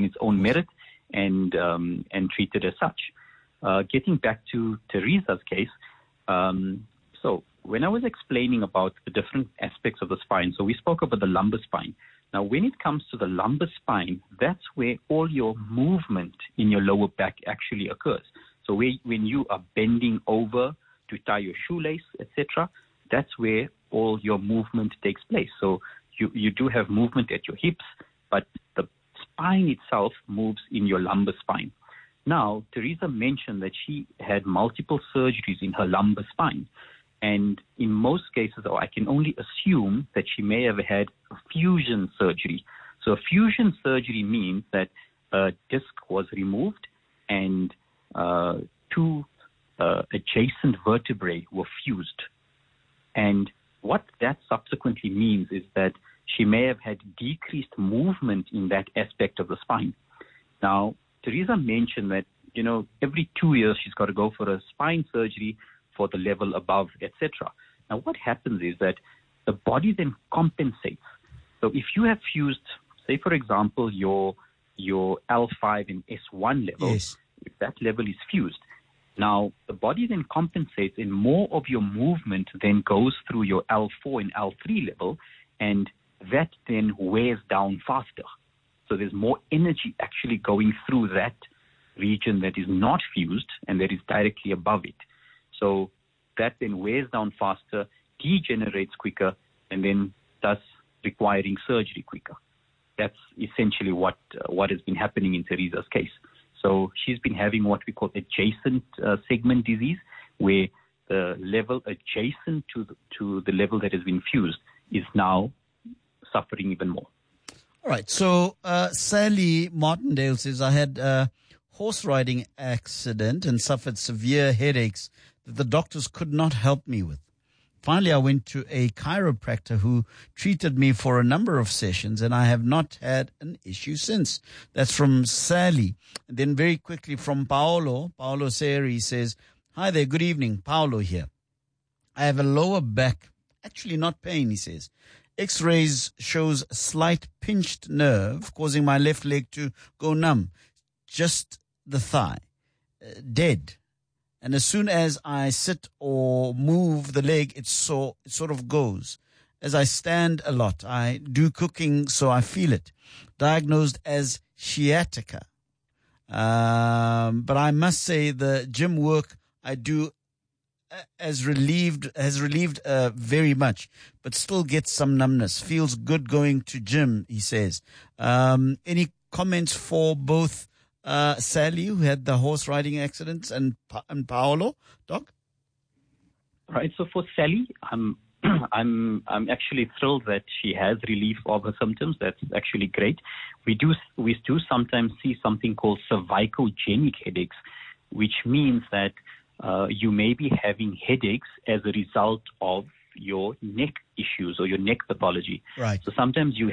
its own merit and treated as such. Getting back to Teresa's case, so when I was explaining about the different aspects of the spine, so we spoke about the lumbar spine. Now, when it comes to the lumbar spine, that's where all your movement in your lower back actually occurs. So when you are bending over to tie your shoelace, etc., that's where all your movement takes place. So you do have movement at your hips, but the spine itself moves in your lumbar spine. Now, Teresa mentioned that she had multiple surgeries in her lumbar spine. And in most cases, or I can only assume that she may have had a fusion surgery. So a fusion surgery means that a disc was removed and two adjacent vertebrae were fused. And what that subsequently means is that she may have had decreased movement in that aspect of the spine. Now, Teresa mentioned that, every 2 years she's got to go for a spine surgery for the level above, etc. Now, what happens is that the body then compensates. So if you have fused, say, for example, your L5 and S1 level, yes, if that level is fused, now the body then compensates and more of your movement then goes through your L4 and L3 level, and that then wears down faster. So there's more energy actually going through that region that is not fused and that is directly above it. So that then wears down faster, degenerates quicker, and then thus requiring surgery quicker. That's essentially what has been happening in Teresa's case. So she's been having what we call adjacent segment disease, where the level adjacent to the level that has been fused is now suffering even more. All right. So Sally Martindale says, I had a horse riding accident and suffered severe headaches that the doctors could not help me with. Finally, I went to a chiropractor who treated me for a number of sessions, and I have not had an issue since. That's from Sally. And then very quickly from Paolo Seri says, hi there, good evening, Paolo here. I have a lower back, actually not pain, he says. X-rays shows a slight pinched nerve causing my left leg to go numb, just the thigh, dead. And as soon as I sit or move the leg, it sort of goes. As I stand a lot, I do cooking, so I feel it. Diagnosed as sciatica. But I must say the gym work I do has relieved very much, but still gets some numbness. Feels good going to gym, he says. Any comments for both Sally, who had the horse riding accidents, and Paolo, Doc? Right. So for Sally, I'm actually thrilled that she has relief of her symptoms. That's actually great. We do sometimes see something called cervicogenic headaches, which means that you may be having headaches as a result of your neck issues or your neck pathology. Right. So sometimes you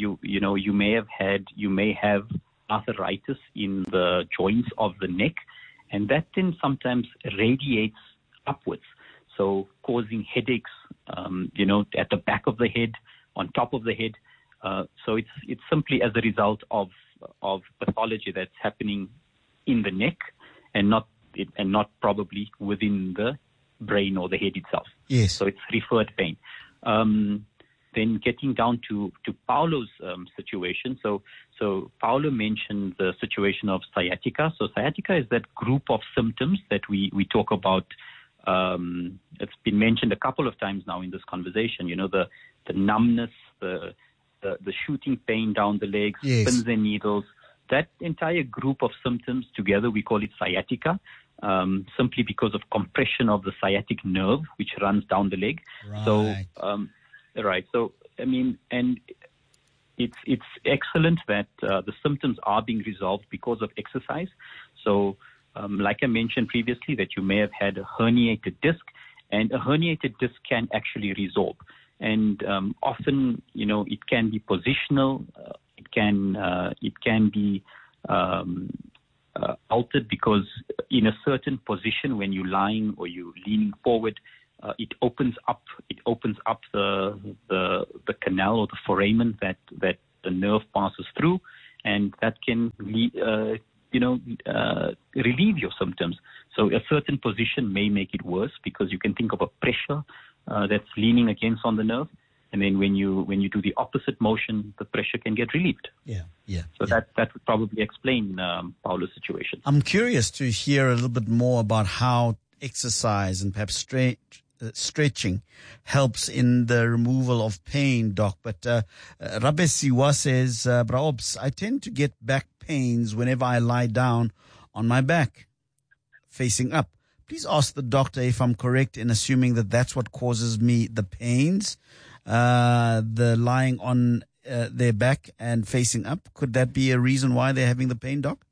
may have arthritis in the joints of the neck, and that then sometimes radiates upwards, so causing headaches, at the back of the head, on top of the head. So it's simply as a result of pathology that's happening in the neck, and not probably within the brain or the head itself. Yes. So it's referred pain. Then getting down to Paolo's situation. So Paolo mentioned the situation of sciatica. So sciatica is that group of symptoms that we talk about. It's been mentioned a couple of times now in this conversation. The numbness, the shooting pain down the legs, yes, pins and needles. That entire group of symptoms together, we call it sciatica, simply because of compression of the sciatic nerve, which runs down the leg. Right. So, right. So, and it's excellent that the symptoms are being resolved because of exercise. So, like I mentioned previously, that you may have had a herniated disc, and a herniated disc can actually resorb. And often, it can be positional. It can be altered because in a certain position, when you're lying or you're leaning forward, it opens up the canal or the foramen that the nerve passes through, and that can relieve your symptoms. So a certain position may make it worse because you can think of a pressure that's leaning against on the nerve. And then when you do the opposite motion, the pressure can get relieved. So that would probably explain Paulo's situation. I'm curious to hear a little bit more about how exercise and perhaps stretching helps in the removal of pain, Doc. But Rabbe Siwa says, Braobs, I tend to get back pains whenever I lie down on my back, facing up. Please ask the doctor if I'm correct in assuming that that's what causes me the pains. The lying on their back and facing up. Could that be a reason why they're having the pain, Doc?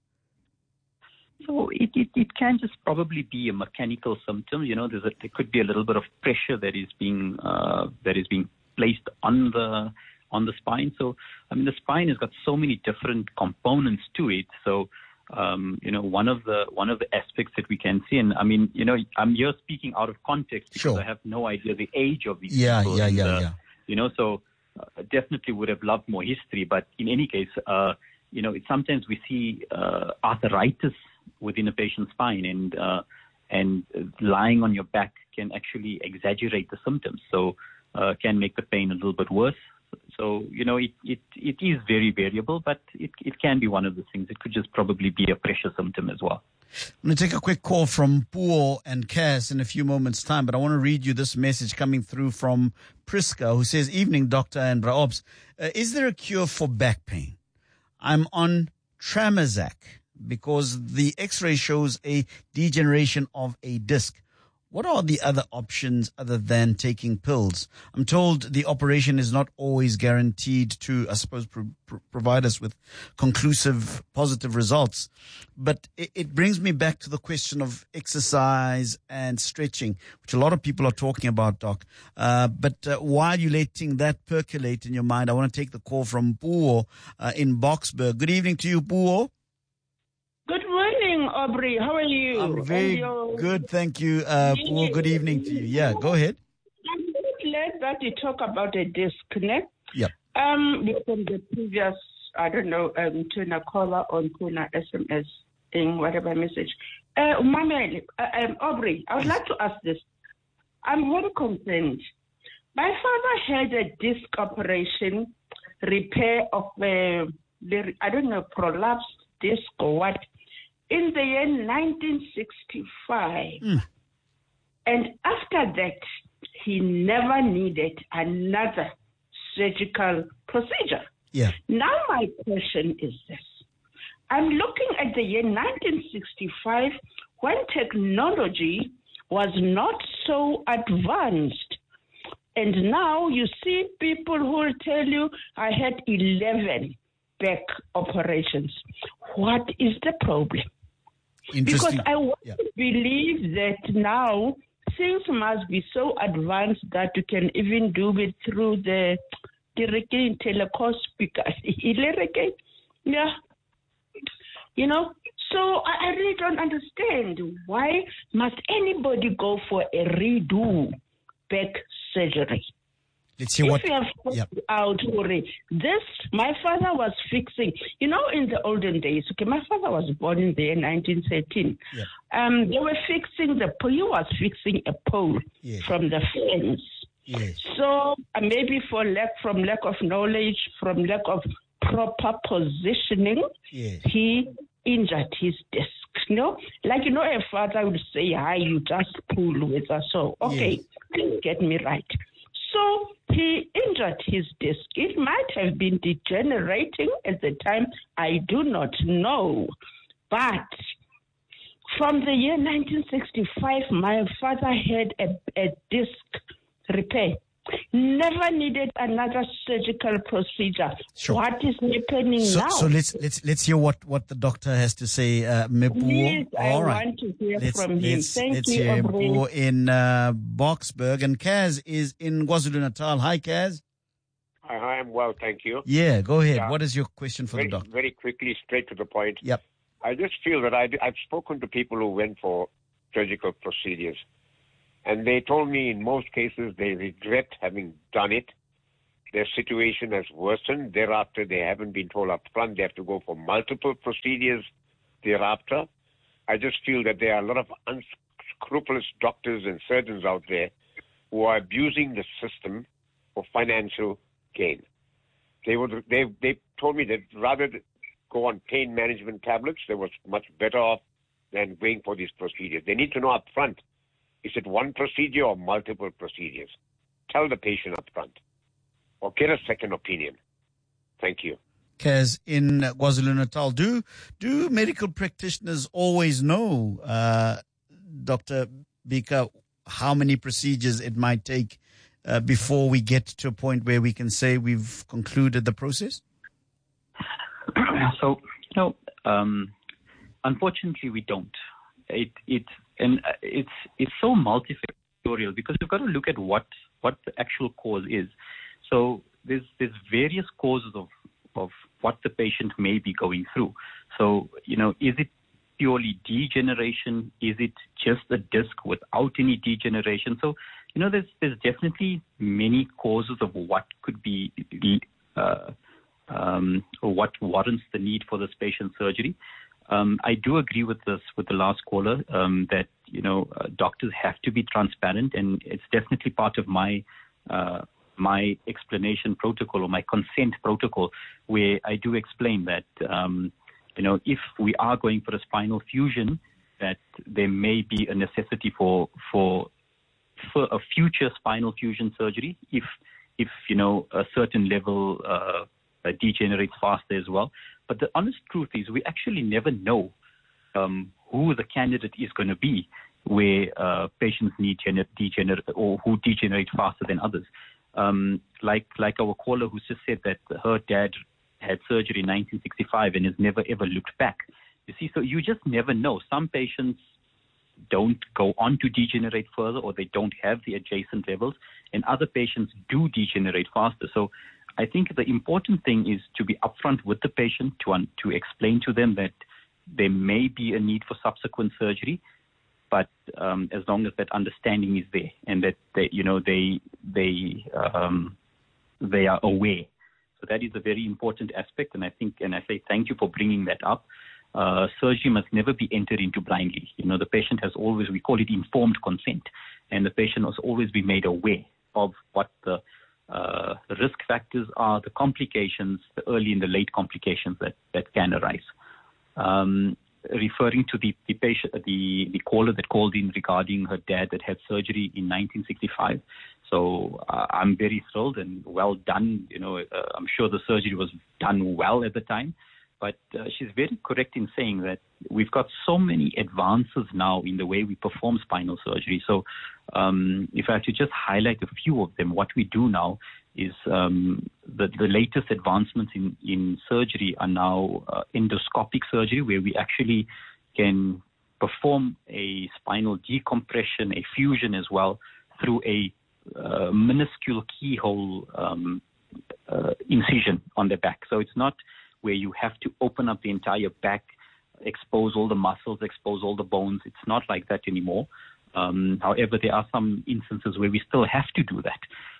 So it can just probably be a mechanical symptom. There could be a little bit of pressure that is being placed on the spine. So the spine has got so many different components to it. So one of the aspects that we can see, and I'm here speaking out of context because I have no idea the age of these people. So definitely would have loved more history. But in any case, sometimes we see arthritis within a patient's spine, and lying on your back can actually exaggerate the symptoms. So can make the pain a little bit worse. So, it is very variable, but it can be one of the things. It could just probably be a pressure symptom as well. I'm going to take a quick call from Puo and Kaz in a few moments' time, but I want to read you this message coming through from Priska, who says, "Evening, Doctor and Braobs. Is there a cure for back pain? I'm on Tramezac because the X-ray shows a degeneration of a disc. What are the other options other than taking pills? I'm told the operation is not always guaranteed to, I suppose, provide us with conclusive, positive results. But it brings me back to the question of exercise and stretching, which a lot of people are talking about, Doc. But while you're letting that percolate in your mind, I want to take the call from Puo in Boksburg. Good evening to you, Puo. Good morning, Aubrey. How are you? I'm very good, thank you. Puo, good evening to you. Yeah, go ahead. I'm glad that you talk about a disconnect. Yeah. From the previous, tuna caller on tuna SMS thing, whatever message. Aubrey, I would like to ask this. I'm very concerned. My father had a disc operation, repair of prolapsed disc or what, in the year 1965. And after that, he never needed another surgical procedure. Yeah. Now my question is this. I'm looking at the year 1965 when technology was not so advanced. And now you see people who will tell you, I had 11 back operations. What is the problem? Because I want to believe that now things must be so advanced that you can even do it through the telecospic. So I really don't understand why must anybody go for a redo back surgery. Let's see what. If you have out this, my father was fixing. In the olden days. Okay, my father was born in the year 1913. Yeah. They were fixing he was fixing a pole from the fence. Yes. So maybe from lack of knowledge, from lack of proper positioning, he injured his disc. A father would say, "Hi, you just pull with us." So get me right. So he injured his disc. It might have been degenerating at the time. I do not know. But from the year 1965, my father had a disc repair. Never needed another surgical procedure. Sure. What is happening now? So let's hear what the doctor has to say, Mepuo. Please, I want to hear from him. Thank you, hear Aubrey. Mepuo in Boksburg, and Kaz is in KwaZulu-Natal. Hi, Kaz. Hi, I'm well, thank you. Yeah, go ahead. What is your question for the doctor? Very quickly, straight to the point. Yep. I just feel that I've spoken to people who went for surgical procedures, and they told me in most cases they regret having done it, their situation has worsened. Thereafter, they haven't been told up front. They have to go for multiple procedures thereafter. I just feel that there are a lot of unscrupulous doctors and surgeons out there who are abusing the system for financial gain. They told me that rather than go on pain management tablets, they was much better off than going for these procedures. They need to know up front, is it one procedure or multiple procedures? Tell the patient up front or get a second opinion. Thank you. Kaz, in KwaZulu-Natal, do medical practitioners always know, Dr. Bika, how many procedures it might take before we get to a point where we can say we've concluded the process? So, unfortunately, we don't. It's so multifactorial because you've got to look at what the actual cause is. So there's various causes of what the patient may be going through. So, is it purely degeneration? Is it just a disc without any degeneration? So, there's definitely many causes of what could be or what warrants the need for this patient's surgery. I do agree with the last caller that doctors have to be transparent, and it's definitely part of my explanation protocol or my consent protocol, where I do explain that if we are going for a spinal fusion, that there may be a necessity for a future spinal fusion surgery if a certain level degenerates faster as well. But the honest truth is we actually never know who the candidate is going to be, where patients need degenerate or who degenerate faster than others. Like our caller who just said that her dad had surgery in 1965 and has never ever looked back. You see, so you just never know. Some patients don't go on to degenerate further, or they don't have the adjacent levels, and other patients do degenerate faster. So I think the important thing is to be upfront with the patient, to explain to them that there may be a need for subsequent surgery, but as long as that understanding is there and that they are aware. So that is a very important aspect, and I say thank you for bringing that up. Surgery must never be entered into blindly. The patient has always, we call it informed consent, and the patient must always be made aware of what the risk factors are, the complications, the early and the late complications that can arise. Referring to the patient, the caller that called in regarding her dad that had surgery in 1965. So I'm very thrilled and well done. I'm sure the surgery was done well at the time. But she's very correct in saying that we've got so many advances now in the way we perform spinal surgery. So if I have to just highlight a few of them, what we do now is the latest advancements in surgery are now endoscopic surgery, where we actually can perform a spinal decompression, a fusion as well, through a minuscule keyhole incision on the back. So it's not where you have to open up the entire back, expose all the muscles, expose all the bones. It's not like that anymore. However, there are some instances where we still have to do that.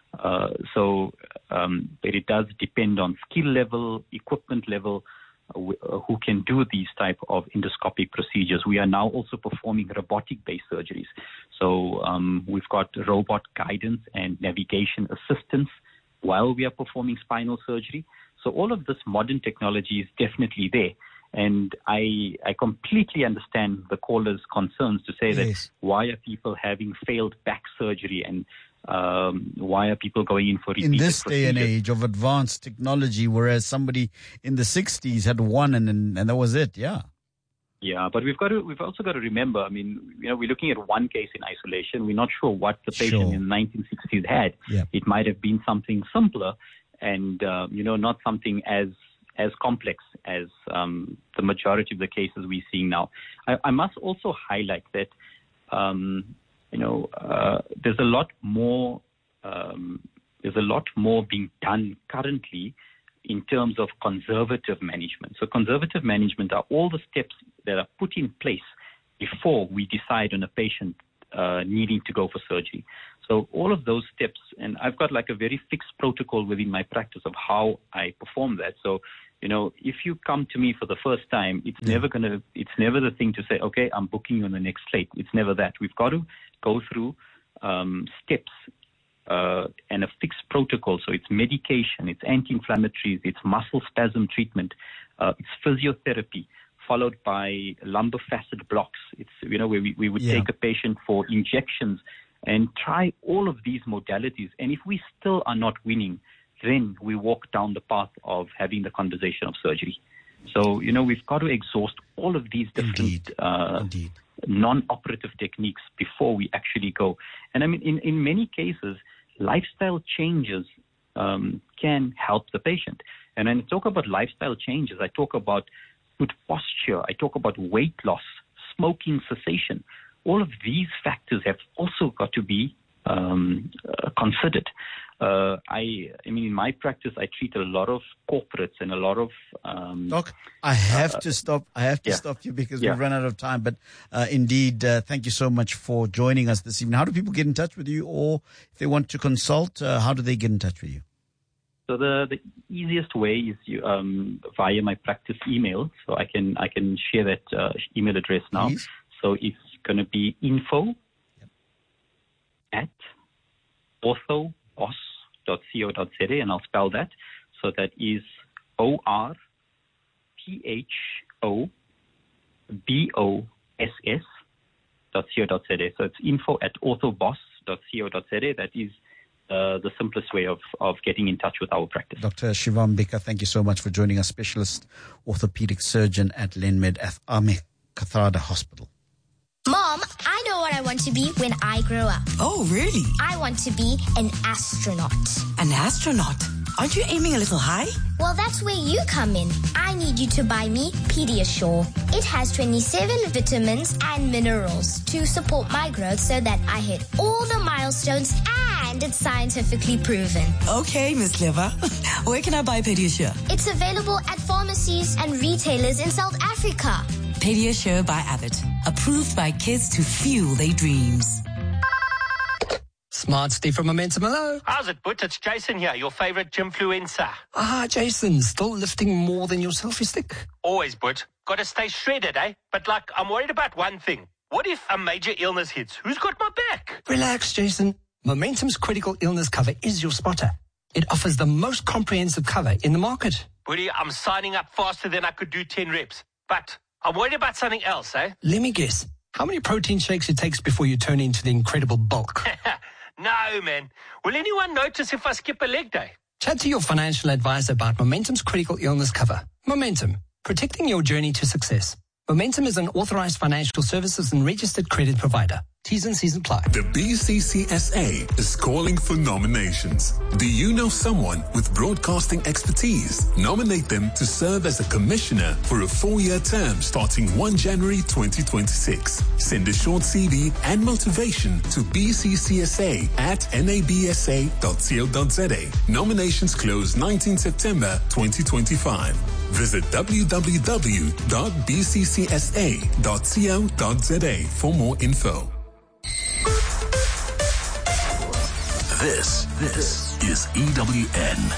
But it does depend on skill level, equipment level, who can do these type of endoscopic procedures. We are now also performing robotic-based surgeries. So we've got robot guidance and navigation assistance while we are performing spinal surgery. So all of this modern technology is definitely there. And I completely understand the caller's concerns to say that why are people having failed back surgery and why are people going in for repeated in this day and procedures? age of advanced technology, whereas somebody in the 60s had one and that was it, yeah. Yeah, but we've also got to remember, I mean, we're looking at one case in isolation. We're not sure what the patient in the 1960s had. Yeah. It might have been something simpler and, not something as complex as the majority of the cases we're seeing now. I must also highlight that, there's a lot more being done currently in terms of conservative management. So conservative management are all the steps that are put in place before we decide on a patient needing to go for surgery. So all of those steps, and I've got like a very fixed protocol within my practice of how I perform that. So, if you come to me for the first time, it's never the thing to say, okay, I'm booking you on the next slate. It's never that. We've got to go through steps and a fixed protocol. So it's medication, it's anti-inflammatories, it's muscle spasm treatment, it's physiotherapy, followed by lumbar facet blocks. It's, where we would take a patient for injections and try all of these modalities. And if we still are not winning, then we walk down the path of having the conversation of surgery. So, we've got to exhaust all of these different non-operative techniques before we actually go. And I mean, in many cases, lifestyle changes can help the patient. And when I talk about lifestyle changes, I talk about good posture, I talk about weight loss, smoking cessation. All of these factors have also got to be considered. I mean, in my practice, I treat a lot of corporates and a lot of... Doc, I have to stop. I have to stop you because we've run out of time. But indeed, thank you so much for joining us this evening. How do people get in touch with you? Or if they want to consult, how do they get in touch with you? So the easiest way is via my practice email. So I can share that email address now. Please. So it's going to be info@orthoboss.co.za, and I'll spell that. So that is ORTHOBOSS.co.za. So it's info@orthoboss.co.za. That is the simplest way of getting in touch with our practice. Dr. Shivam Bika, thank you so much for joining us, specialist orthopedic surgeon at Lenmed Ahmed Kathrada Hospital. Mom, I know what I want to be when I grow up. Oh, really? I want to be an astronaut. An astronaut? Aren't you aiming a little high? Well, that's where you come in. I need you to buy me Pediasure. It has 27 vitamins and minerals to support my growth so that I hit all the milestones, and it's scientifically proven. Okay, Miss Clever. Where can I buy Pediasure? It's available at pharmacies and retailers in South Africa. Pediasure by Abbott. Approved by kids to fuel their dreams. Smart Steve from Momentum. Hello. How's it, Butch? It's Jason here, your favorite gymfluencer. Jason, still lifting more than your selfie stick? Always, Butch. Got to stay shredded, eh? But, I'm worried about one thing. What if a major illness hits? Who's got my back? Relax, Jason. Momentum's critical illness cover is your spotter. It offers the most comprehensive cover in the market. Buddy, I'm signing up faster than I could do 10 reps. But I'm worried about something else, eh? Let me guess. How many protein shakes it takes before you turn into the incredible bulk? No, man. Will anyone notice if I skip a leg day? Chat to your financial advisor about Momentum's critical illness cover. Momentum, protecting your journey to success. Momentum is an authorized financial services and registered credit provider. T's and C's apply. The BCCSA is calling for nominations. Do you know someone with broadcasting expertise? Nominate them to serve as a commissioner for a 4-year term starting 1 January 2026. Send a short CV and motivation to bccsa@nabsa.co.za. Nominations close 19 September 2025. Visit www.bccsa.co.za for more info. This is EWN.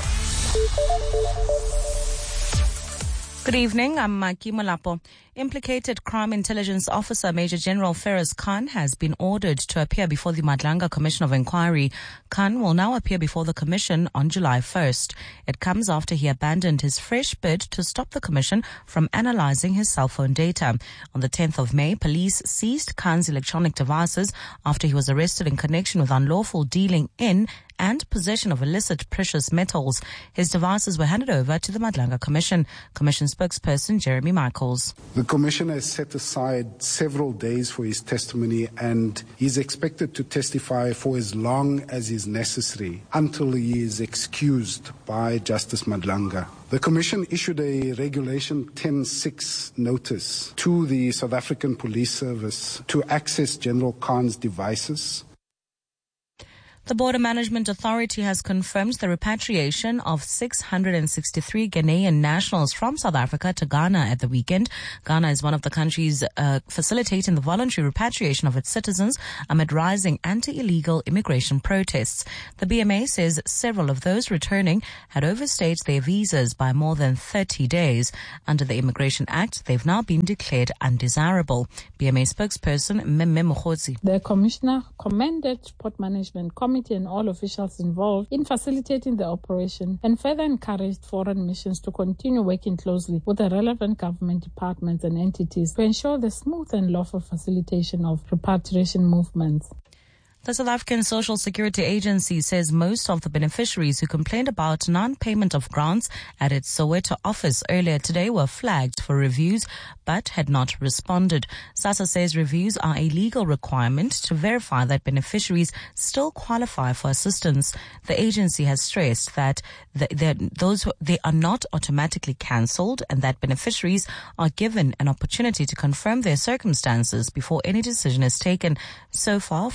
Good evening, I'm Maki Malapo. Implicated Crime Intelligence Officer Major General Feroz Khan has been ordered to appear before the Madlanga Commission of Inquiry. Khan will now appear before the commission on July 1st. It comes after he abandoned his fresh bid to stop the commission from analyzing his cell phone data. On the 10th of May, police seized Khan's electronic devices after he was arrested in connection with unlawful dealing in and possession of illicit precious metals. His devices were handed over to the Madlanga Commission. Commission spokesperson Jeremy Michaels. The Commission has set aside several days for his testimony, and he's expected to testify for as long as is necessary until he is excused by Justice Madlanga. The Commission issued a Regulation 10.6 notice to the South African Police Service to access General Khan's devices. The Border Management Authority has confirmed the repatriation of 663 Ghanaian nationals from South Africa to Ghana at the weekend. Ghana is one of the countries facilitating the voluntary repatriation of its citizens amid rising anti-illegal immigration protests. The BMA says several of those returning had overstayed their visas by more than 30 days. Under the Immigration Act, they've now been declared undesirable. BMA spokesperson Mmemme Mokgotsi. The Commissioner commended Port Management Committee and all officials involved in facilitating the operation and further encouraged foreign missions to continue working closely with the relevant government departments and entities to ensure the smooth and lawful facilitation of repatriation movements. The South African Social Security Agency says most of the beneficiaries who complained about non-payment of grants at its Soweto office earlier today were flagged for reviews but had not responded. SASSA says reviews are a legal requirement to verify that beneficiaries still qualify for assistance. The agency has stressed that they are not automatically cancelled and that beneficiaries are given an opportunity to confirm their circumstances before any decision is taken. So far,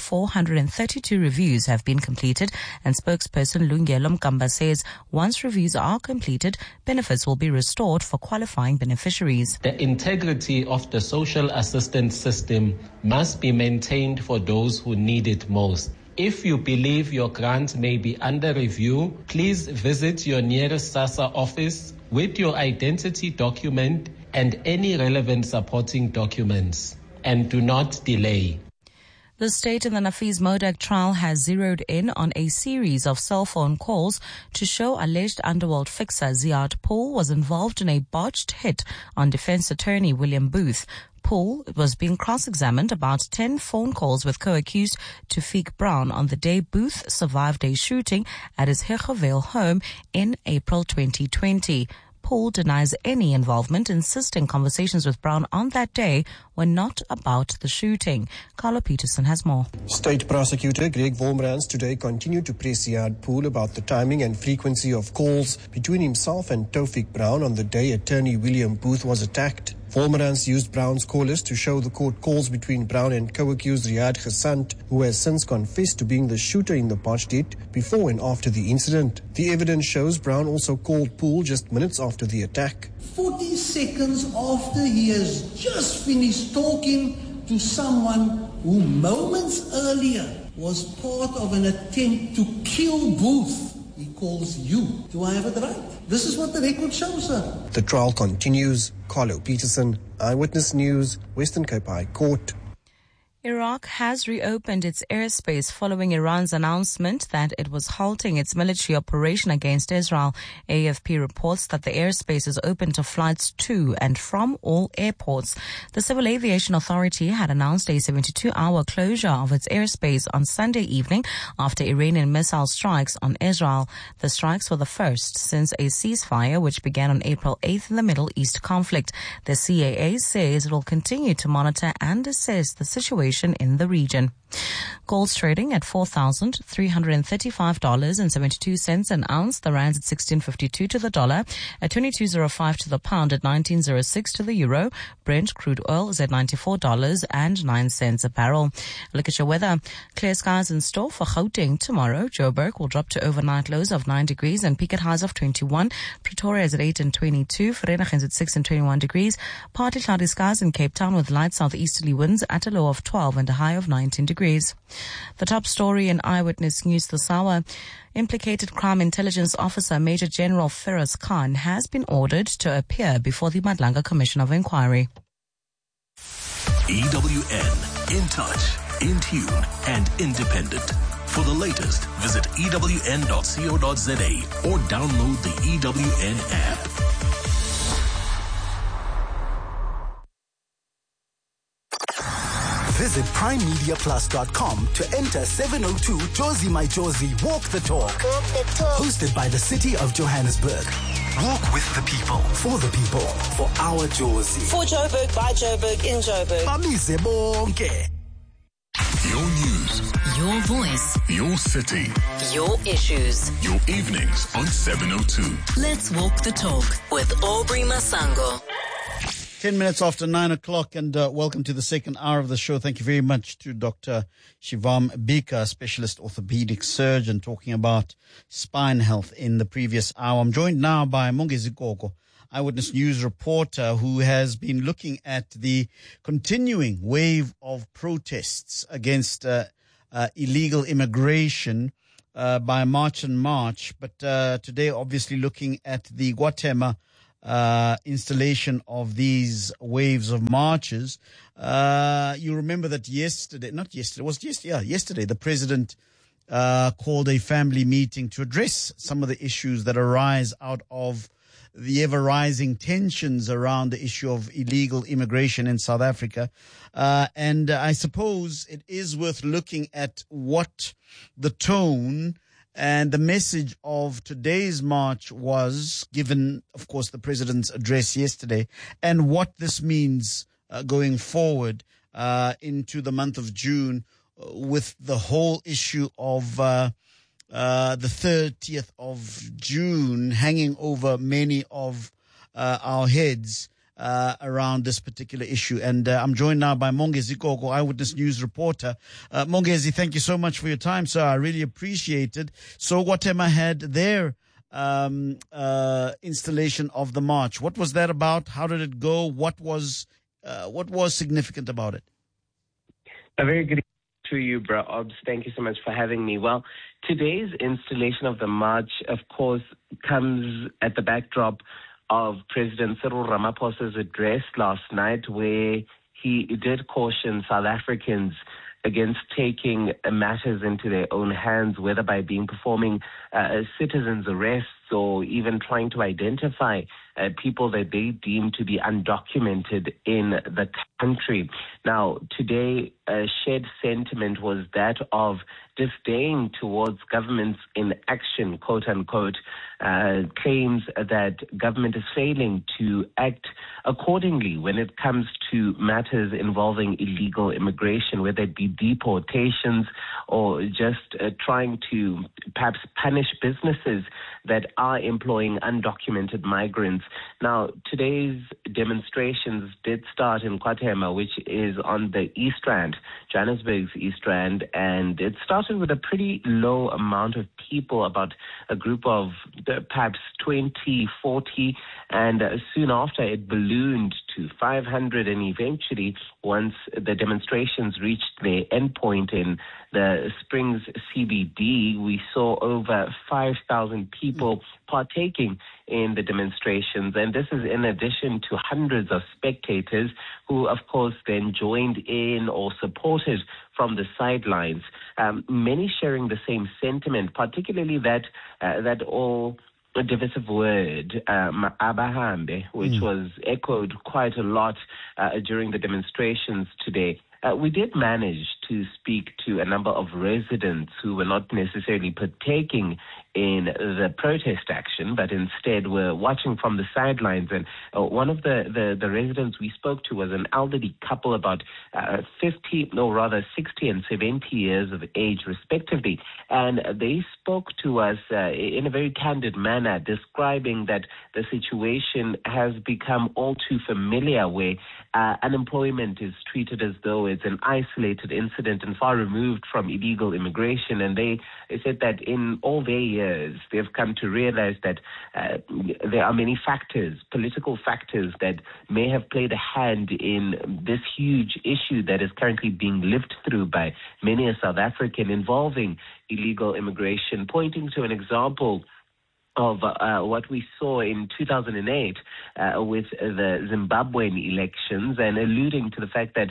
432 reviews have been completed, and spokesperson Lungelo Mkamba says once reviews are completed, benefits will be restored for qualifying beneficiaries. The integrity of the social assistance system must be maintained for those who need it most. If you believe your grant may be under review, please visit your nearest SASSA office with your identity document and any relevant supporting documents, and do not delay. The state in the Nafees Modak trial has zeroed in on a series of cell phone calls to show alleged underworld fixer Ziad Pool was involved in a botched hit on defense attorney William Booth. Pool was being cross-examined about 10 phone calls with co-accused Tufik Brown on the day Booth survived a shooting at his Hechevale home in April 2020. Paul denies any involvement, insisting conversations with Brown on that day were not about the shooting. Carlo Peterson has more. State Prosecutor Greg Wolmerans today continued to press Ziad Pool about the timing and frequency of calls between himself and Tufik Brown on the day attorney William Booth was attacked. Wolmerans used Brown's call list to show the court calls between Brown and co-accused Riyad Ghasant, who has since confessed to being the shooter in the botched hit before and after the incident. The evidence shows Brown also called Pool just minutes after the attack. 40 seconds after he has just finished talking to someone who moments earlier was part of an attempt to kill Booth, he calls you. Do I have it right? This is what the record shows, sir. The trial continues. Carlo Peterson, Eyewitness News, Western Cape High Court. Iraq has reopened its airspace following Iran's announcement that it was halting its military operation against Israel. AFP reports that the airspace is open to flights to and from all airports. The Civil Aviation Authority had announced a 72-hour closure of its airspace on Sunday evening after Iranian missile strikes on Israel. The strikes were the first since a ceasefire which began on April 8th in the Middle East conflict. The CAA says it will continue to monitor and assess the situation in the region. Gold's trading at $4,335.72 an ounce. The rand's at 16.52 to the dollar, at 22.05 to the pound, at 19.06 to the euro. Brent crude oil is at $94.09 a barrel. Look at your weather. Clear skies in store for Gauteng tomorrow. Joburg will drop to overnight lows of 9 degrees and peak at highs of 21. Pretoria is at 8 and 22. Vereeniging is at 6 and 21 degrees. Partly cloudy skies in Cape Town with light southeasterly winds at a low of 12 and a high of 19 degrees. The top story in Eyewitness News this hour. Implicated crime intelligence officer Major General Feroz Khan has been ordered to appear before the Madlanga Commission of Inquiry. EWN, in touch, in tune, and independent. For the latest, visit ewn.co.za or download the EWN app. Visit primemediaplus.com to enter 702 Josie My Josie Walk the Talk. Hosted by the City of Johannesburg. Walk with the people, for the people, for our Josie. For Joburg, by Joburg, in Joburg. Your news. Your voice. Your city. Your issues. Your evenings on 702. Let's walk the talk with Aubrey Masango. 10 minutes after 9 o'clock, and welcome to the second hour of the show. Thank you very much to Dr. Shivam Bika, specialist orthopedic surgeon, talking about spine health in the previous hour. I'm joined now by Mongezi Gogo, Eyewitness News reporter, who has been looking at the continuing wave of protests against illegal immigration by March and March. But today, obviously, looking at the Guatemala installation of these waves of marches. You remember that yesterday, the president called a family meeting to address some of the issues that arise out of the ever-rising tensions around the issue of illegal immigration in South Africa. And I suppose it is worth looking at what the tone and the message of today's march was, given, of course, the president's address yesterday, and what this means going forward into the month of June, with the whole issue of the 30th of June hanging over many of our heads around this particular issue. And I'm joined now by Mongezi Gogo, Eyewitness News reporter. Mongezi, thank you so much for your time, sir. I really appreciate it. So Guatemala had their installation of the march. What was that about? How did it go? What was significant about it? A very good evening to you, Bro Obs. Thank you so much for having me. Well, today's installation of the march, of course, comes at the backdrop of President Cyril Ramaphosa's address last night, where he did caution South Africans against taking matters into their own hands, whether by performing citizens' arrests or even trying to identify people that they deem to be undocumented in the country. Now, today, a shared sentiment was that of disdain towards government's inaction, quote unquote, claims that government is failing to act accordingly when it comes to matters involving illegal immigration, whether it be deportations or just trying to perhaps punish businesses that are employing undocumented migrants. Now, today's demonstrations did start in Guatemala, which is on the East Rand, Johannesburg's East Rand, and it started with a pretty low amount of people, about a group of perhaps 20, 40, and soon after it ballooned to 500, and eventually, once the demonstrations reached their endpoint in the Springs CBD, we saw over 5,000 people partaking in the demonstrations. And this is in addition to hundreds of spectators who, of course, then joined in or supported from the sidelines. Many sharing the same sentiment, particularly that all divisive word, Abahambe, which was echoed quite a lot during the demonstrations today. We did manage to speak to a number of residents who were not necessarily partaking in the protest action, but instead were watching from the sidelines. And one of the residents we spoke to was an elderly couple, about 60 and 70 years of age, respectively. And they spoke to us in a very candid manner, describing that the situation has become all too familiar, where unemployment is treated as though it's an isolated incident and far removed from illegal immigration. And they said that in all their years, they've come to realize that there are many factors, political factors, that may have played a hand in this huge issue that is currently being lived through by many a South African involving illegal immigration, pointing to an example of what we saw in 2008 with the Zimbabwean elections, and alluding to the fact that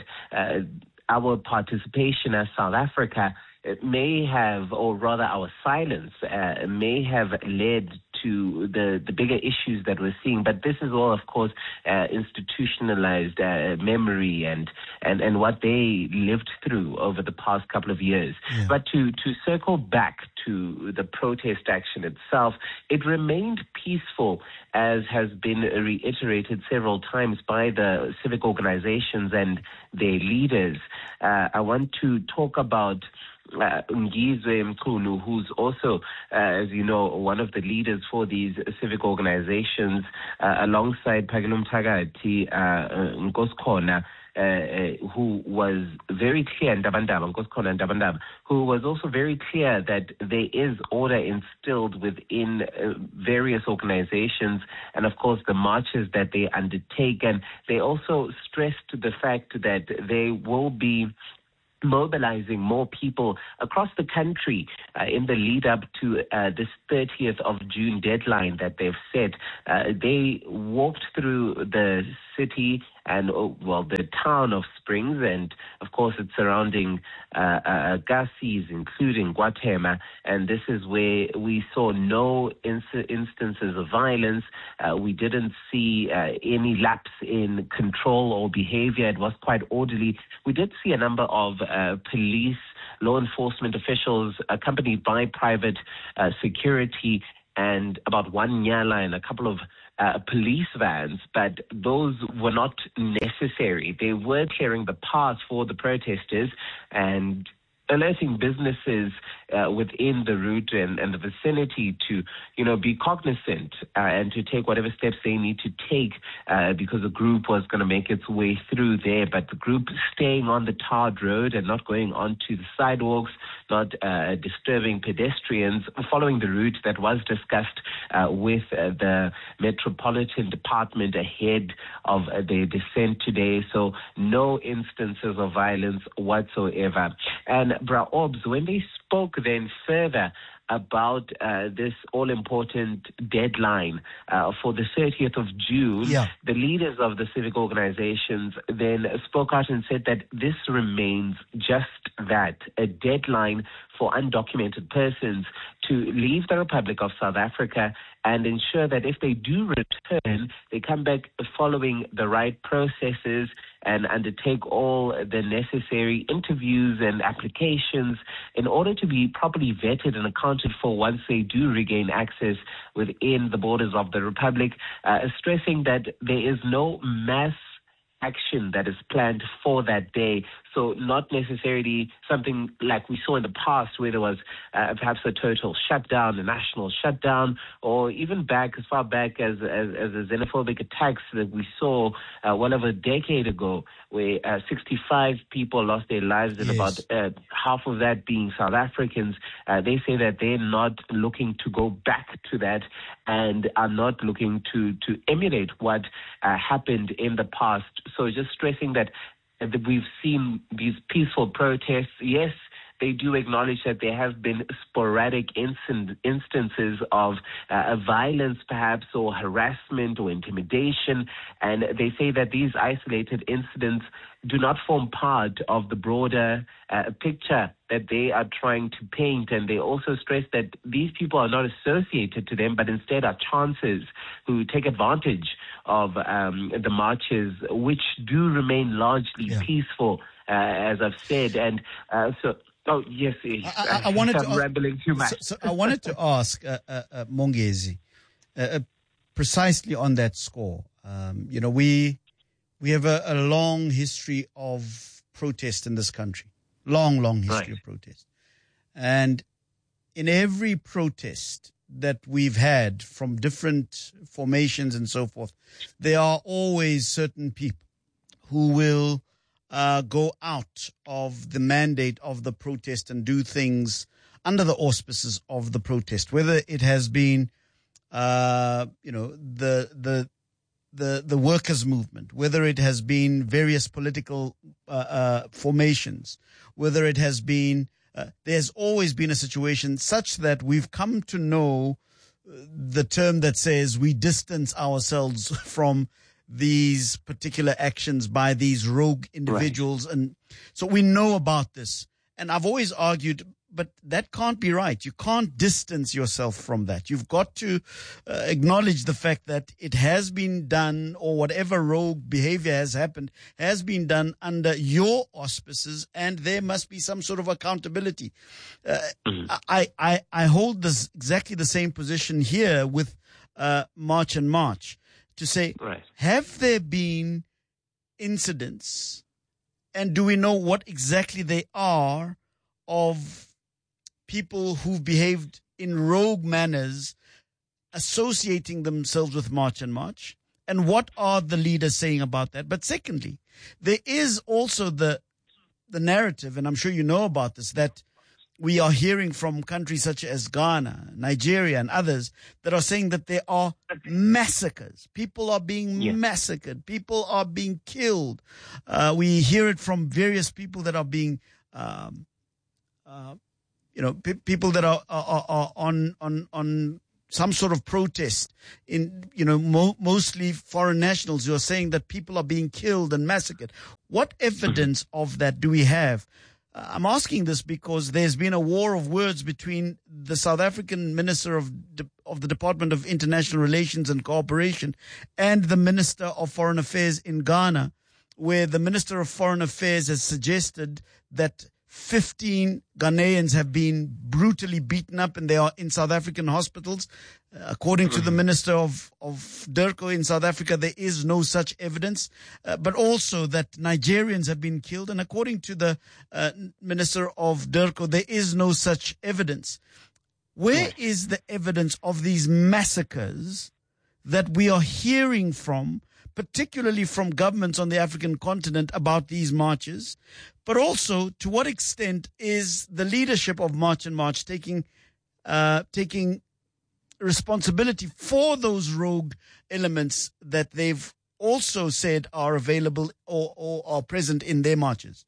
our participation as South Africa may have, or rather our silence, may have led to the bigger issues that we're seeing. But this is all, of course, institutionalized memory and what they lived through over the past couple of years. Yeah. But to circle back to the protest action itself, it remained peaceful, as has been reiterated several times by the civic organizations and their leaders. I want to talk about Ngizwe Mchunu, who's also, as you know, one of the leaders for these civic organizations, alongside Phakile Mthakathi, Nkosikhona, who was very clear, Nkosikhona Ndabandaba, who was also very clear that there is order instilled within various organizations, and of course the marches that they undertake. And they also stressed the fact that they will be mobilizing more people across the country in the lead up to this 30th of June deadline that they've set. They walked through the city and, the town of Springs and, of course, its surrounding Gassies, including Guatemala. And this is where we saw no instances of violence. We didn't see any lapse in control or behavior. It was quite orderly. We did see a number of police, law enforcement officials accompanied by private security and about one Nyala and a couple of police vans, but those were not necessary. They were clearing the path for the protesters and alerting businesses within the route and the vicinity to, be cognizant and to take whatever steps they need to take because the group was going to make its way through there. But the group staying on the tarred road and not going onto the sidewalks, not disturbing pedestrians, following the route that was discussed with the Metropolitan Department ahead of their descent today. So no instances of violence whatsoever. And Bra Orbs, when they spoke then further about this all-important deadline for the 30th of June, the leaders of the civic organizations then spoke out and said that this remains just that, a deadline for undocumented persons to leave the Republic of South Africa and ensure that if they do return, they come back following the right processes and undertake all the necessary interviews and applications in order to be properly vetted and accounted for once they do regain access within the borders of the Republic, stressing that there is no mass action that is planned for that day. So not necessarily something like we saw in the past where there was perhaps a total shutdown, a national shutdown, or even as far back as the xenophobic attacks that we saw well over a decade ago, where 65 people lost their lives and about half of that being South Africans. They say that they're not looking to go back to that and are not looking to emulate what happened in the past. So just stressing that we've seen these peaceful protests. Yes, they do acknowledge that there have been sporadic instances of violence perhaps, or harassment or intimidation, and they say that these isolated incidents do not form part of the broader picture that they are trying to paint. And they also stress that these people are not associated to them, but instead are chancers who take advantage of the marches, which do remain largely peaceful, as I've said. And so... Oh, yes. I wanted I'm rambling too much. So I wanted to ask Mongezi, precisely on that score. We have a long history of protest in this country. Long history of protest. And in every protest that we've had from different formations and so forth, there are always certain people who will go out of the mandate of the protest and do things under the auspices of the protest, whether it has been, the workers' movement, whether it has been various political formations, whether it has been, there's always been a situation such that we've come to know the term that says we distance ourselves from these particular actions by these rogue individuals. Right. And so we know about this. And I've always argued, but that can't be right. You can't distance yourself from that. You've got to acknowledge the fact that it has been done, or whatever rogue behavior has happened has been done under your auspices, and there must be some sort of accountability. I hold this exactly the same position here with March and March. To say, have there been incidents, and do we know what exactly they are, of people who've behaved in rogue manners associating themselves with March and March? And what are the leaders saying about that? But secondly, there is also the narrative, and I'm sure you know about this, that we are hearing from countries such as Ghana, Nigeria, and others that are saying that there are massacres. People are being massacred. People are being killed. We hear it from various people that are being, people that are on some sort of protest in, mostly foreign nationals who are saying that people are being killed and massacred. What evidence of that do we have? I'm asking this because there's been a war of words between the South African Minister of the Department of International Relations and Cooperation and the Minister of Foreign Affairs in Ghana, where the Minister of Foreign Affairs has suggested that 15 Ghanaians have been brutally beaten up and they are in South African hospitals. According to the Minister of DIRCO in South Africa, there is no such evidence, but also that Nigerians have been killed. And according to the Minister of DIRCO, there is no such evidence. Where is the evidence of these massacres that we are hearing from, particularly from governments on the African continent, about these marches? But also, to what extent is the leadership of March and March taking responsibility for those rogue elements that they've also said are available or are present in their marches?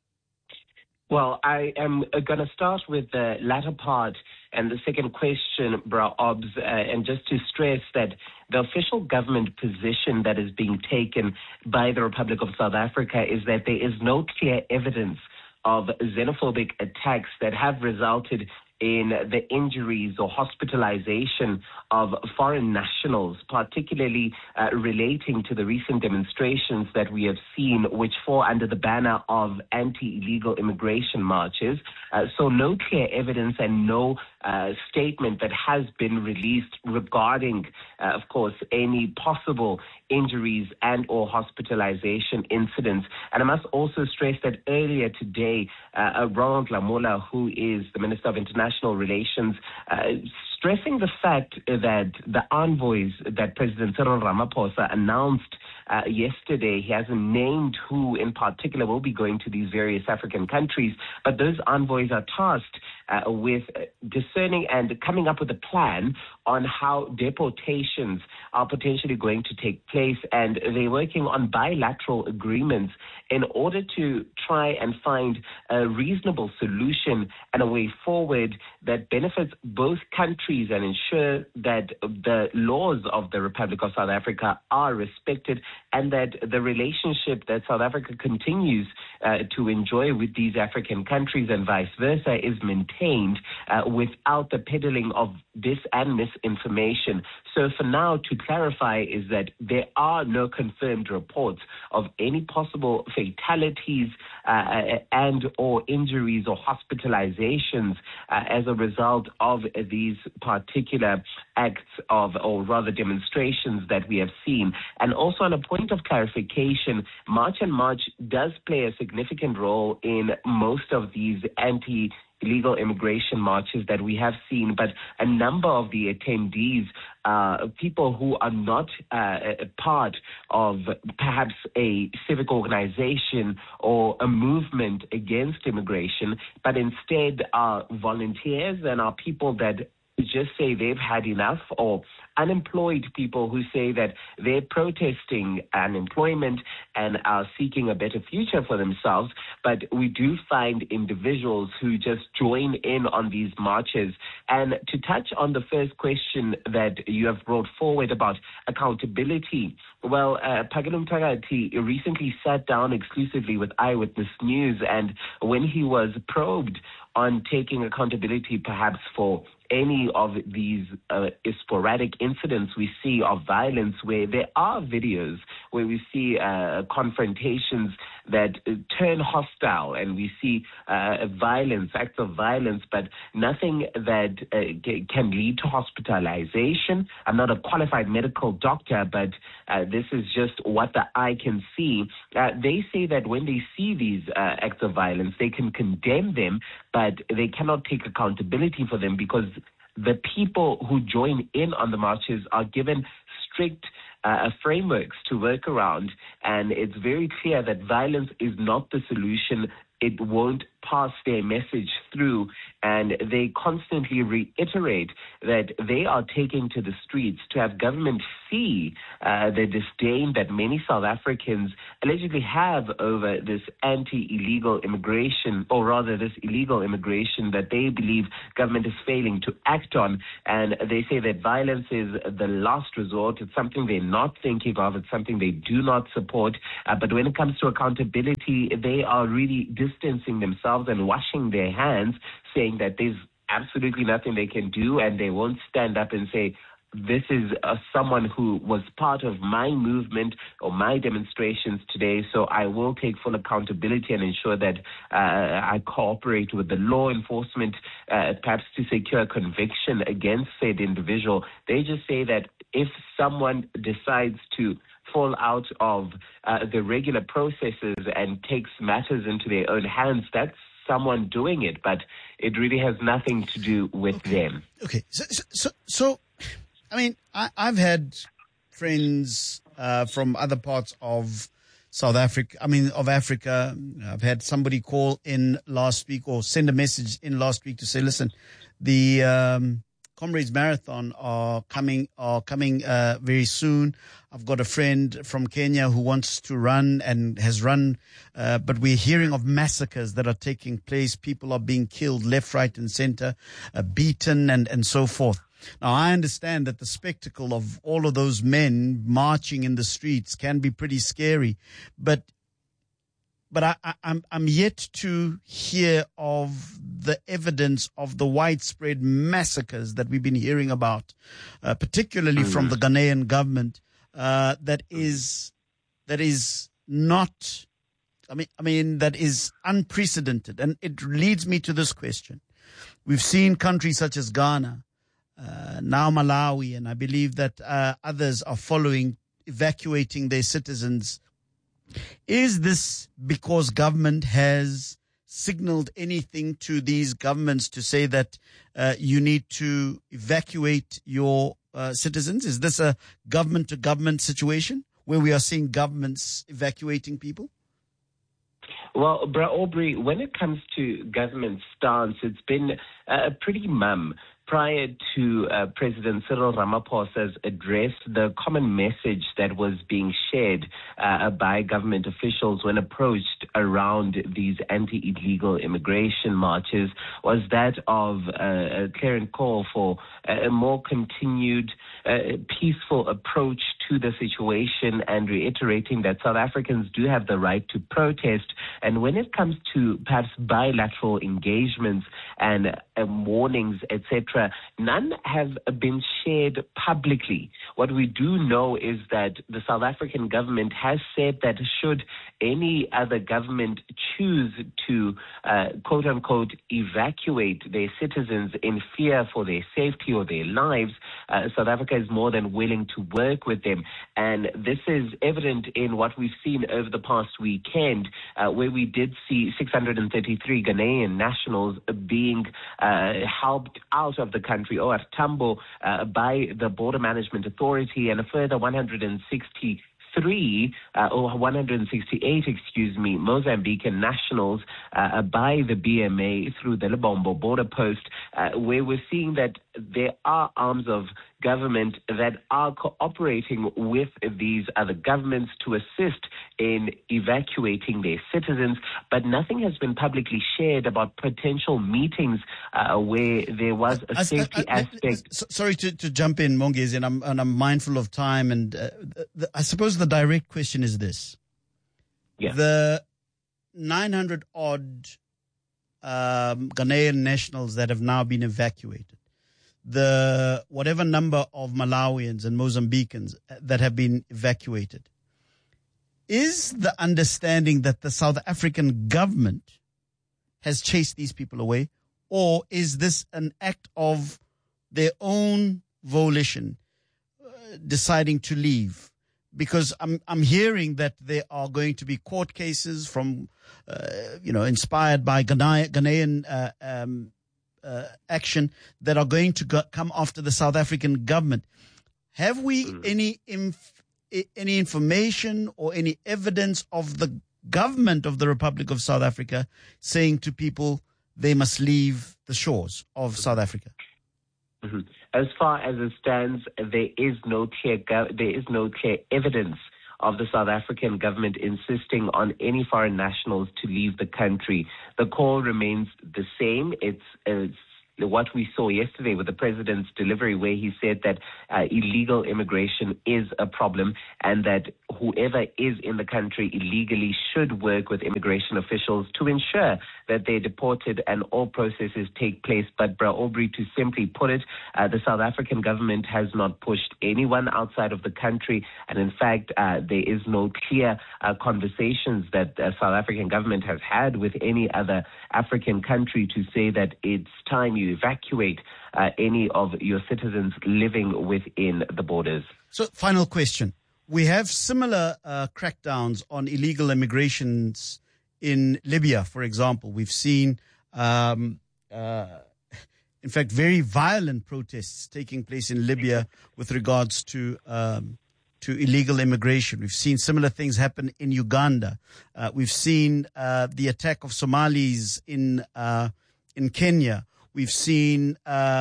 Well, I am going to start with the latter part and the second question, Bra Obs, and just to stress that the official government position that is being taken by the Republic of South Africa is that there is no clear evidence of xenophobic attacks that have resulted in the injuries or hospitalization of foreign nationals, particularly relating to the recent demonstrations that we have seen, which fall under the banner of anti-illegal immigration marches. So no clear evidence and no statement that has been released regarding, of course, any possible injuries and or hospitalization incidents. And I must also stress that earlier today, Ronald Lamola, who is the Minister of International Relations, stressing the fact that the envoys that President Cyril Ramaphosa announced yesterday, he hasn't named who in particular will be going to these various African countries, but those envoys are tasked with discerning and coming up with a plan on how deportations are potentially going to take place, and they're working on bilateral agreements in order to try and find a reasonable solution and a way forward that benefits both countries and ensure that the laws of the Republic of South Africa are respected and that the relationship that South Africa continues to enjoy with these African countries and vice versa is maintained without the peddling of dis and misinformation. So for now, to clarify, is that there are no confirmed reports of any possible fatalities and or injuries or hospitalizations as a result of these particular acts of, or rather demonstrations that we have seen. And also on a point of clarification, March and March does play a significant role in most of these illegal immigration marches that we have seen, but a number of the attendees, people who are not part of perhaps a civic organization or a movement against immigration, but instead are volunteers and are people that just say they've had enough, or unemployed people who say that they're protesting unemployment and are seeking a better future for themselves. But we do find individuals who just join in on these marches. And to touch on the first question that you have brought forward about accountability, well, Phakile Mthakathi recently sat down exclusively with Eyewitness News, and when he was probed on taking accountability perhaps for any of these sporadic incidents we see of violence, where there are videos where we see confrontations that turn hostile, and we see acts of violence, but nothing that can lead to hospitalization. I'm not a qualified medical doctor, but this is just what the eye can see. They say that when they see these acts of violence, they can condemn them, but they cannot take accountability for them, because the people who join in on the marches are given strict frameworks to work around, and it's very clear that violence is not the solution. It won't pass their message through, and they constantly reiterate that they are taking to the streets to have government see the disdain that many South Africans allegedly have over this anti-illegal immigration, or rather this illegal immigration that they believe government is failing to act on. And they say that violence is the last resort. It's something they're not thinking of. It's something they do not support. But when it comes to accountability, they are really distancing themselves and washing their hands, saying that there's absolutely nothing they can do, and they won't stand up and say, this is someone who was part of my movement or my demonstrations today, so I will take full accountability and ensure that I cooperate with the law enforcement, perhaps to secure conviction against said individual. They just say that if someone decides to fall out of the regular processes and takes matters into their own hands, that's someone doing it, but it really has nothing to do with them. Okay, so I mean, I've had friends from other parts of South Africa, of Africa. I've had somebody call in last week or send a message in last week to say, listen, the Comrades Marathon are coming very soon. I've got a friend from Kenya who wants to run and has run, but we're hearing of massacres that are taking place. People are being killed left, right, and center, beaten, and so forth. Now, I understand that the spectacle of all of those men marching in the streets can be pretty scary, but I'm yet to hear of the evidence of the widespread massacres that we've been hearing about, particularly from the Ghanaian government. That is not, that is unprecedented. And it leads me to this question. We've seen countries such as Ghana, now Malawi, and I believe that others are following, evacuating their citizens. Is this because government has signaled anything to these governments to say that you need to evacuate your citizens? Is this a government-to-government situation where we are seeing governments evacuating people? Well, Bra Aubrey, when it comes to government stance, it's been pretty mum. Prior to President Cyril Ramaphosa's address, the common message that was being shared by government officials when approached around these anti-illegal immigration marches was that of a clear call for a more continued peaceful approach to the situation, and reiterating that South Africans do have the right to protest. And when it comes to perhaps bilateral engagements and warnings, etc., none have been shared publicly. What we do know is that the South African government has said that should any other government choose to, quote-unquote, evacuate their citizens in fear for their safety or their lives, South Africa is more than willing to work with them. And this is evident in what we've seen over the past weekend, where we did see 633 Ghanaian nationals being helped out of the country, OR Tambo, by the Border Management Authority, and a further 168, Mozambican nationals by the BMA through the Lebombo border post, where we're seeing that there are arms of government that are cooperating with these other governments to assist in evacuating their citizens, but nothing has been publicly shared about potential meetings where there was a safety aspect. Sorry to jump in, Mongezi, and I'm mindful of time, and I suppose the direct question is this. Yeah. The 900-odd Ghanaian nationals that have now been evacuated, the whatever number of Malawians and Mozambicans that have been evacuated. Is the understanding that the South African government has chased these people away, or is this an act of their own volition, deciding to leave? Because I'm hearing that there are going to be court cases from, inspired by Ghanaian action that are going to come after the South African government. Have we any information or any evidence of the government of the Republic of South Africa saying to people they must leave the shores of South Africa? Mm-hmm. As far as it stands, there is no clear evidence of the South African government insisting on any foreign nationals to leave the country. The call remains the same. It's what we saw yesterday with the president's delivery, where he said that illegal immigration is a problem and that whoever is in the country illegally should work with immigration officials to ensure that they're deported and all processes take place. But Bra Aubrey, to simply put it, the South African government has not pushed anyone outside of the country. And in fact, there is no clear conversations that the South African government has had with any other African country to say that it's time you evacuate any of your citizens living within the borders. So, final question. We have similar crackdowns on illegal immigrations in Libya, for example. We've seen, in fact, very violent protests taking place in Libya with regards to illegal immigration. We've seen similar things happen in Uganda. We've seen the attack of Somalis in Kenya. We've seen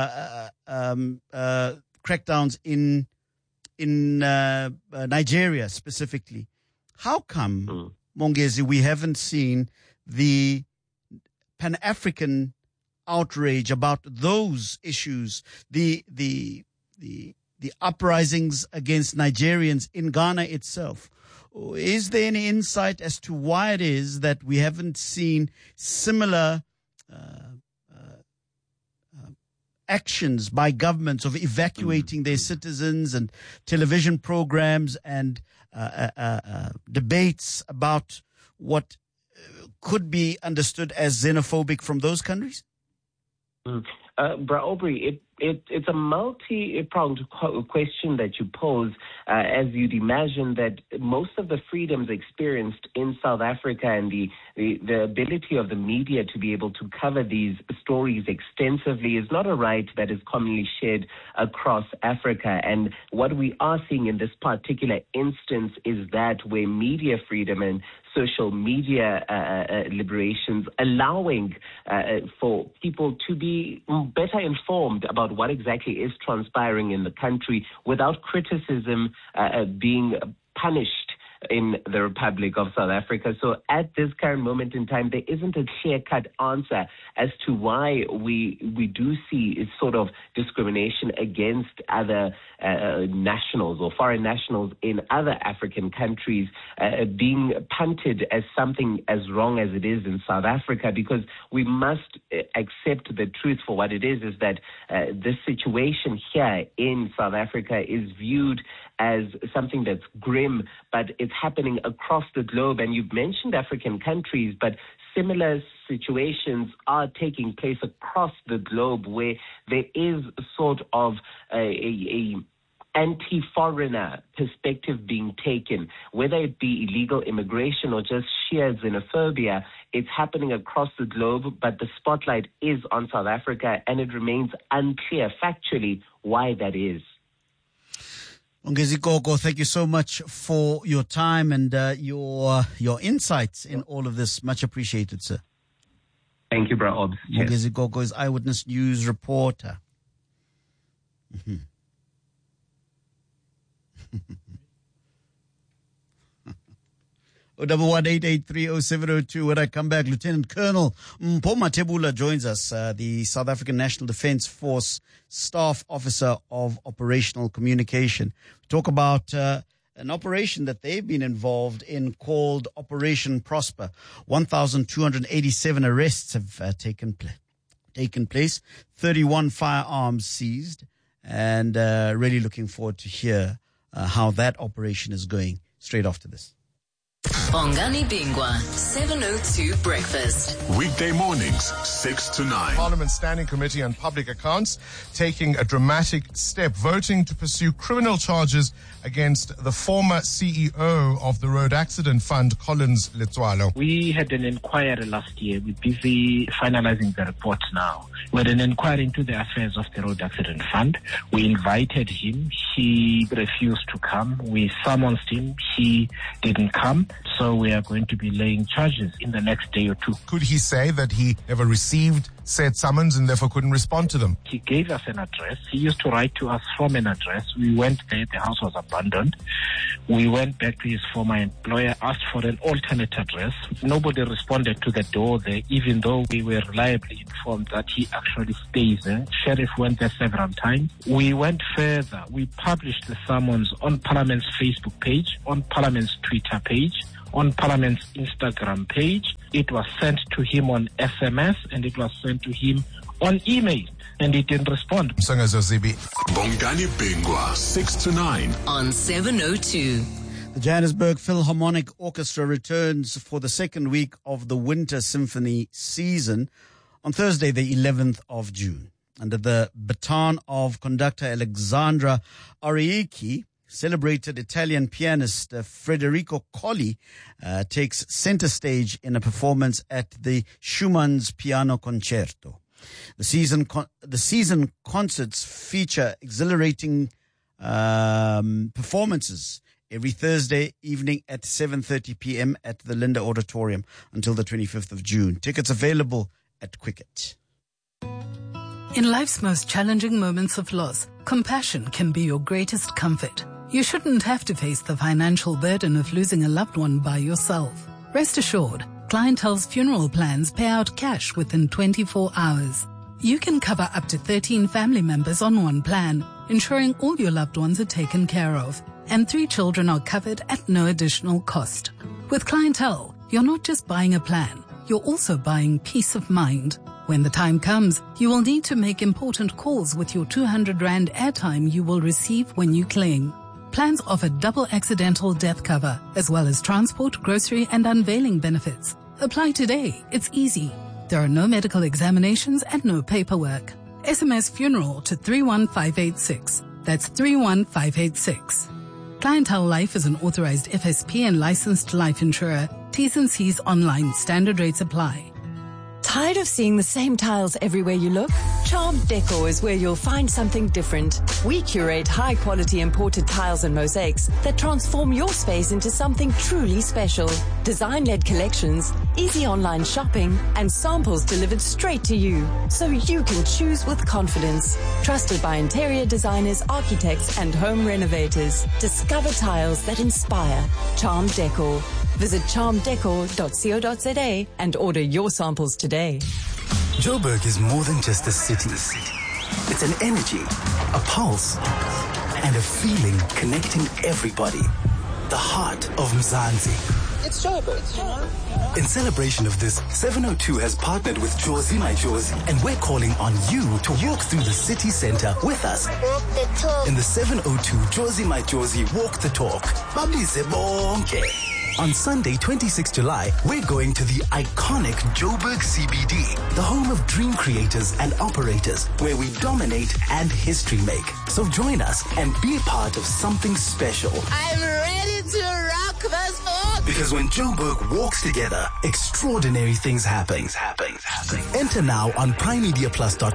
crackdowns in Nigeria specifically. How come, Mongezi, we haven't seen the Pan-African outrage about those issues, the uprisings against Nigerians in Ghana itself? Is there any insight as to why it is that we haven't seen similar actions by governments of evacuating their citizens, and television programs and debates about what could be understood as xenophobic from those countries? Bra Aubrey, it's a multi-pronged question that you pose, as you'd imagine that most of the freedoms experienced in South Africa and the ability of the media to be able to cover these stories extensively is not a right that is commonly shared across Africa. And what we are seeing in this particular instance is that where media freedom and social media liberations allowing for people to be better informed about what exactly is transpiring in the country without criticism being punished in the Republic of South Africa. So at this current moment in time, there isn't a clear-cut answer as to why we do see sort of discrimination against other nationals or foreign nationals in other African countries being punted as something as wrong as it is in South Africa, because we must accept the truth for what it is that this situation here in South Africa is viewed as something that's grim, but it's happening across the globe. And you've mentioned African countries, but similar situations are taking place across the globe where there is sort of a anti-foreigner perspective being taken, whether it be illegal immigration or just sheer xenophobia. It's happening across the globe, but the spotlight is on South Africa, and it remains unclear factually why that is. Mongezi Gogo, thank you so much for your time and your insights in all of this. Much appreciated, sir. Thank you, Bra Obs. Mongezi Gogo is Eyewitness News reporter. 011-883-0702. When I come back, Lieutenant Colonel Mpho Mathebula joins us, the South African National Defence Force Staff Officer of Operational Communication. We talk about an operation that they've been involved in called Operation Prosper. 1,287 arrests have taken taken place, 31 firearms seized, and really looking forward to hear how that operation is going straight after this. Bongani Bingwa, 702 Breakfast. Weekday mornings, 6 to 9. Parliament's Standing Committee on Public Accounts taking a dramatic step, voting to pursue criminal charges against the former CEO of the Road Accident Fund, Collins Letswalo. We had an inquiry last year. We're busy finalizing the report now. We had an inquiry into the affairs of the Road Accident Fund. We invited him. He refused to come. We summoned him. He didn't come. So we are going to be laying charges in the next day or two. Could he say that he never received said summons and therefore couldn't respond to them? He gave us an address. He used to write to us from an address. We went there. The house was abandoned. We went back to his former employer, asked for an alternate address. Nobody responded to the door there, even though we were reliably informed that he actually stays there. Sheriff went there several times. We went further. We published the summons on Parliament's Facebook page, on Parliament's Twitter page, on Parliament's Instagram page. It was sent to him on SMS and it was sent to him on email, and he didn't respond. Bongani Bingwa, 6 to 9 on 702. The Johannesburg Philharmonic Orchestra returns for the second week of the Winter Symphony season on Thursday, the 11th of June. Under the baton of conductor Alexandra Ariecki, celebrated Italian pianist Federico Colli takes center stage in a performance at the Schumann's Piano Concerto. The season concerts feature exhilarating performances every Thursday evening at 7:30 p.m. at the Linda Auditorium until the 25th of June. Tickets available at Quicket. In life's most challenging moments of loss, compassion can be your greatest comfort. You shouldn't have to face the financial burden of losing a loved one by yourself. Rest assured, Clientele's funeral plans pay out cash within 24 hours. You can cover up to 13 family members on one plan, ensuring all your loved ones are taken care of, and 3 children are covered at no additional cost. With Clientele, you're not just buying a plan, you're also buying peace of mind. When the time comes, you will need to make important calls with your 200 Rand airtime you will receive when you claim. Plans offer double accidental death cover, as well as transport, grocery, and unveiling benefits. Apply today. It's easy. There are no medical examinations and no paperwork. SMS funeral to 31586. That's 31586. Clientele Life is an authorized FSP and licensed life insurer. T's and C's online. Standard rates apply. Tired of seeing the same tiles everywhere you look? Charm Decor is where you'll find something different. We curate high-quality imported tiles and mosaics that transform your space into something truly special. Design-led collections, easy online shopping, and samples delivered straight to you, so you can choose with confidence. Trusted by interior designers, architects, and home renovators. Discover tiles that inspire. Charm Decor. Visit charmdecor.co.za and order your samples today. Joburg is more than just a city. It's an energy, a pulse, and a feeling connecting everybody. The heart of Mzansi. It's Joburg. In celebration of this, 702 has partnered with Jozi My Jozi, and we're calling on you to walk through the city center with us. Walk the talk. In the 702 Jozi My Jozi Walk the Talk. Babize bonke. On Sunday, 26 July, we're going to the iconic Joburg CBD, the home of dream creators and operators, where we dominate and history make. So join us and be a part of something special. I'm ready to rock this book. Because when Joburg walks together, extraordinary things happen. Enter now on primemediaplus.com